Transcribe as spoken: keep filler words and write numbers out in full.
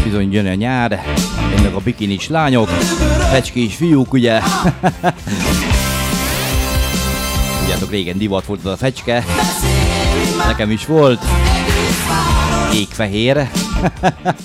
bizony jön a nyár, jönnek a bikinis lányok, fecskés fiúk, ugye? Tudjátok, régen divat volt az a fecske, nekem is volt, égfehér,